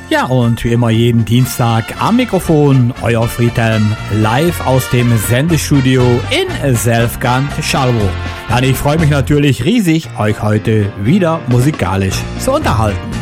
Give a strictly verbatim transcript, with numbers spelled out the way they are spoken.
Ja, und wie immer jeden Dienstag am Mikrofon, euer Friedhelm, live aus dem Sendestudio in Selfgang-Schalburg. Ja, und ich freue mich natürlich riesig, euch heute wieder musikalisch zu unterhalten.